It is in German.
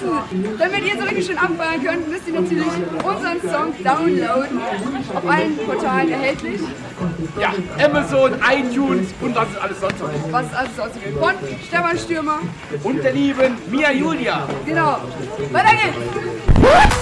vergessen, damit ihr so richtig schön abfeiern könnt, müsst ihr natürlich unseren Song downloaden. Auf allen Portalen erhältlich. Ja, Amazon, iTunes und was ist alles sonst noch. Was ist alles sonst noch? Von Stefan Stürmer. Und der lieben Mia Julia. Genau. Weiter geht's.